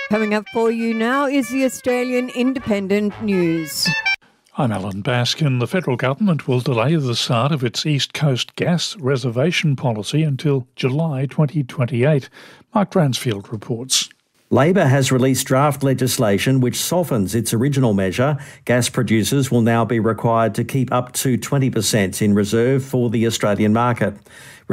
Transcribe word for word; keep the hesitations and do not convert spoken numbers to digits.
Coming up for you now is the Australian Independent News. I'm Alan Baskin. The federal government will delay the start of its East Coast gas reservation policy until July twenty twenty-eight. Mark Dransfield reports. Labor has released draft legislation which softens its original measure. Gas producers will now be required to keep up to twenty percent in reserve for the Australian market.